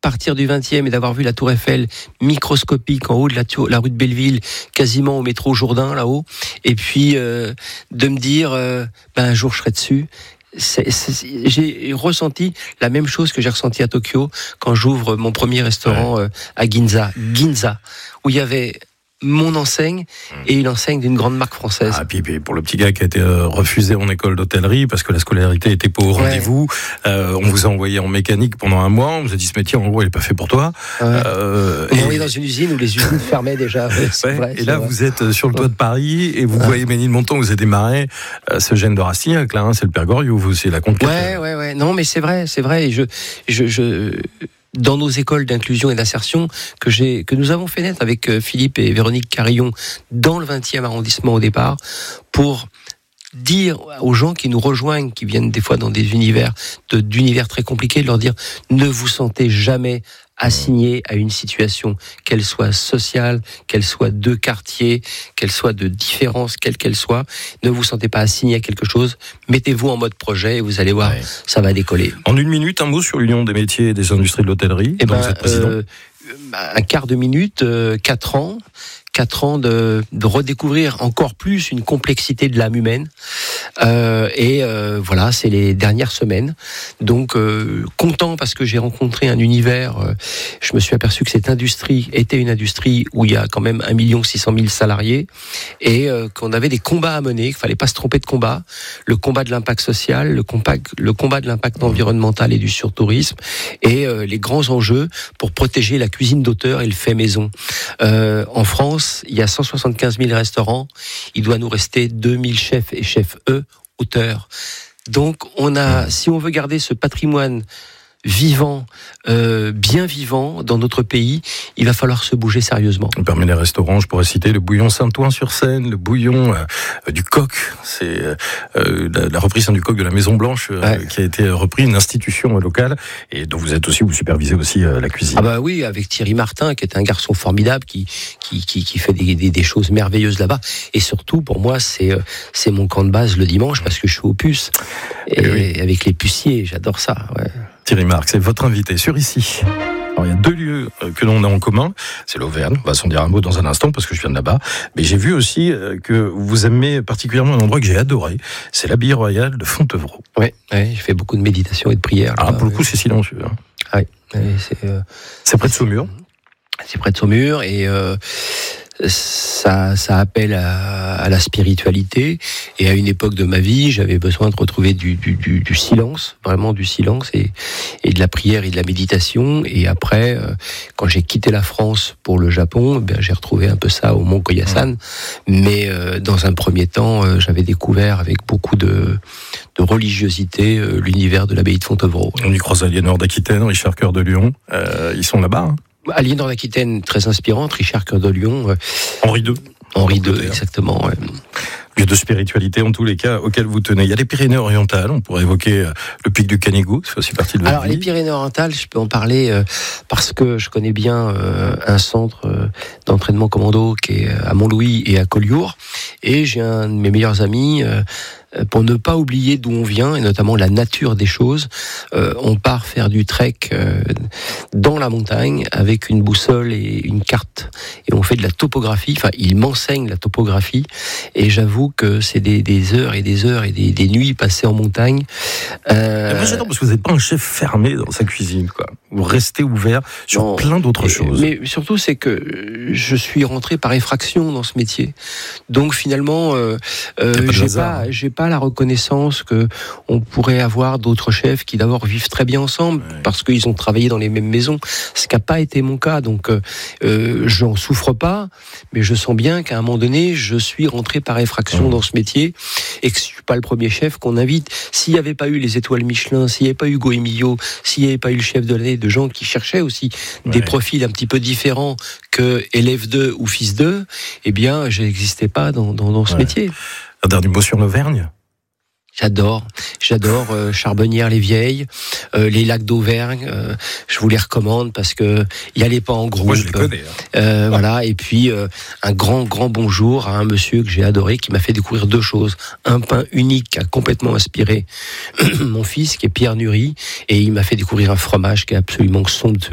partir du 20e et d'avoir vu la Tour Eiffel microscopique en haut de la rue de Belleville, quasiment au métro Jourdain là-haut, et puis de me dire un jour je serai dessus. J'ai ressenti la même chose que j'ai ressenti à Tokyo quand j'ouvre mon premier restaurant à Ginza, où il y avait mon enseigne et une enseigne d'une grande marque française. Puis pour le petit gars qui a été refusé en école d'hôtellerie parce que la scolarité était pas au rendez-vous, on vous a envoyé en mécanique pendant un mois, on vous a dit ce métier en gros il est pas fait pour toi. On est dans une usine où les usines fermaient déjà. Vrai, et là vous êtes sur le toit de Paris et vous voyez Ménilmontant, vous êtes démarré, ce gène de Rastignac là, c'est le Père Goriot, vous c'est la conquête. Ouais. Non mais c'est vrai. Et je dans nos écoles d'inclusion et d'insertion que nous avons fait naître avec Philippe et Véronique Carillon dans le 20e arrondissement au départ, pour dire aux gens qui nous rejoignent, qui viennent des fois dans des univers très compliqués, de leur dire ne vous sentez jamais assigné à une situation, qu'elle soit sociale, qu'elle soit de quartier, qu'elle soit de différence, quelle qu'elle soit. Ne vous sentez pas assigné à quelque chose. Mettez-vous en mode projet et vous allez voir, ça va décoller. En une minute, un mot sur l'Union des métiers et des industries de l'hôtellerie, dont vous êtes président. Un quart de minute, 4 ans. 4 ans de redécouvrir encore plus une complexité de l'âme humaine. Voilà, c'est les dernières semaines. Donc, content parce que j'ai rencontré un univers. Je me suis aperçu que cette industrie était une industrie où il y a quand même 1 600 000 salariés et qu'on avait des combats à mener, qu'il fallait pas se tromper de combat. Le combat de l'impact social, le combat de l'impact environnemental et du surtourisme et les grands enjeux pour protéger la cuisine d'auteur et le fait maison. En France, il y a 175 000 restaurants. Il doit nous rester 2000 chefs et chefs auteurs. Donc, si on veut garder ce patrimoine vivant, bien vivant dans notre pays, il va falloir se bouger sérieusement. Parmi les restaurants, je pourrais citer le bouillon Saint-Ouen-sur-Seine, le bouillon du Coq, c'est la reprise du Coq de la Maison Blanche qui a été repris, une institution locale, et dont vous supervisez aussi la cuisine. Ah bah oui, avec Thierry Martin, qui est un garçon formidable, qui fait des choses merveilleuses là-bas, et surtout pour moi c'est mon camp de base le dimanche parce que je suis aux puces, et avec les puciers, j'adore ça. Ouais. Thierry Marx, c'est votre invité sur Ici. Alors, il y a 2 lieux que l'on a en commun. C'est l'Auvergne, on va s'en dire un mot dans un instant parce que je viens de là-bas. Mais j'ai vu aussi que vous aimez particulièrement un endroit que j'ai adoré. C'est l'Abbaye royale de Fontevraud. Oui, je fais beaucoup de méditation et de prière. Pour le coup, c'est silencieux. C'est près de Saumur. C'est près de Saumur et ça appelle à la spiritualité, et à une époque de ma vie j'avais besoin de retrouver du silence, vraiment du silence et de la prière et de la méditation. Et après quand j'ai quitté la France pour le Japon, j'ai retrouvé un peu ça au Mont Koyasan, mais dans un premier temps j'avais découvert avec beaucoup de religiosité l'univers de l'abbaye de Fontevraud. On y croise Aliénor d'Aquitaine, Richard Cœur de Lion, ils sont là-bas. Aliénor d'Aquitaine, très inspirante, Richard Cœur de Lion. Henri II, exactement. Ouais. Lieu de spiritualité en tous les cas auquel vous tenez. Il y a les Pyrénées-Orientales, on pourrait évoquer le pic du Canigou, ça fait aussi partie de votre vie. Alors les Pyrénées-Orientales, je peux en parler parce que je connais bien un centre d'entraînement commando qui est à Montlouis et à Collioure, et j'ai un de mes meilleurs amis pour ne pas oublier d'où on vient, et notamment la nature des choses. On part faire du trek dans la montagne avec une boussole et une carte, et on fait de la topographie. Enfin, il m'enseigne la topographie, et j'avoue que c'est des heures et des heures et des nuits passées en montagne. Après, j'adore parce que vous n'êtes pas un chef fermé dans sa cuisine, quoi. Vous restez ouvert sur plein d'autres choses. Mais surtout, c'est que je suis rentré par effraction dans ce métier. Donc finalement, j'ai pas la reconnaissance que on pourrait avoir d'autres chefs qui d'abord vivent très bien ensemble parce qu'ils ont travaillé dans les mêmes maisons, ce qui n'a pas été mon cas. Donc j'en souffre pas, mais je sens bien qu'à un moment donné je suis rentré par effraction dans ce métier, et que je suis pas le premier chef qu'on invite. S'il n'y avait pas eu les étoiles Michelin, s'il n'y avait pas eu Hugo Emilio, s'il n'y avait pas eu le chef de l'année, de gens qui cherchaient aussi des profils un petit peu différents que élève 2 ou fils 2, eh bien je n'existais pas dans ce métier. Un dernier mot sur l'Auvergne. J'adore Charbonnières-les-Vieilles, les lacs d'Auvergne. Je vous les recommande parce que y allez pas en groupe. Moi, je les connais. Voilà. Et puis un grand bonjour à un monsieur que j'ai adoré, qui m'a fait découvrir 2 choses. Un pain unique qui a complètement inspiré mon fils, qui est Pierre Nury, et il m'a fait découvrir un fromage qui est absolument somptueux.